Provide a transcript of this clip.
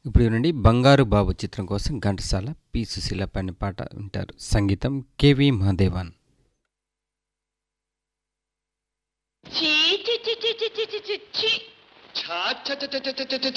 ఇప్పుడు వినండి 'బంగారు బాబు' చిత్రం కోసం ఘంటసాల, పి. సుశీల పాడిన పాట వింటారు. సంగీతం కెవి మహాదేవన్. చీ చీ చీ చీ చీ చీ చీ చీ ఛా! ఛ! ఛ! ఛ! ఛ! ఛ! ఛ!